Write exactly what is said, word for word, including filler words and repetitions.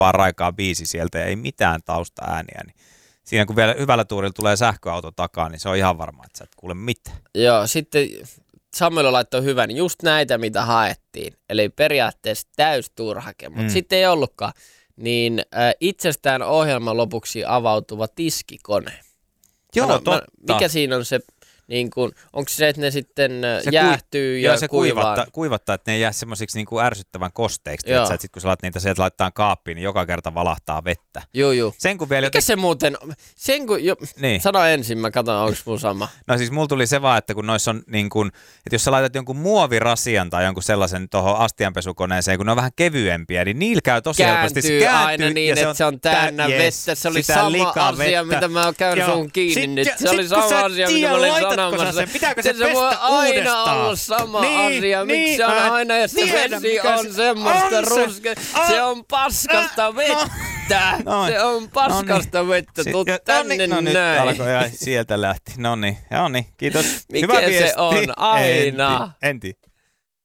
paraikaa biisi sieltä ja ei mitään taustaääniä, niin siinä kun vielä hyvällä tuurilla tulee sähköauto takaa, niin se on ihan varma, että sä et kuule mitään. Joo, sitten Samuel laittoi hyvän, niin just näitä mitä haettiin, eli periaatteessa täysturhake, mutta mm. sitten ei ollutkaan, niin äh, itsestään ohjelman lopuksi avautuva tiskikone. Joo, Ano, totta. Mä, mikä siinä on se, niin kun, onko se, että ne sitten se jäähtyy kui, ja joo, se kuivaa? kuivattaa, kuivattaa, että ne ei jää semmoisiksi niinku ärsyttävän kosteiksi. Että sit kun sä laat niitä sieltä laittaa kaappiin, niin joka kerta valahtaa vettä. Joo, joo. Sen kun vielä mikä joten... se muuten, sen kun, jo... niin. Sano ensin, mä katson, onko mun sama. No siis mulla tuli se vaan, että kun noissa on niin kuin, että jos sä laitat jonkun muovirasian tai jonkun sellaisen tuohon astianpesukoneeseen, kun ne on vähän kevyempiä, niin niillä käy tosi helposti. Se kääntyy aina niin, että se on täynnä tä- vettä. Se oli sama asia, mitä mä oon käynyt sun kiinni nyt. Se oli sama asia, mitä mä olin sanomassa. Pitääkö se, se pestä voi aina uudestaan? olla sama niin, asia, miksi niin, se on aina, ja se tiedän, vesi on se, semmoista on ruskea. Se, se on paskasta äh, vettä. No, se on paskasta no, vettä. Tuu si- tänne no, näin. No alkoi ja sieltä lähti. No niin, no niin, kiitos. Mikä Hyvä se viesti. on aina? En tiedä.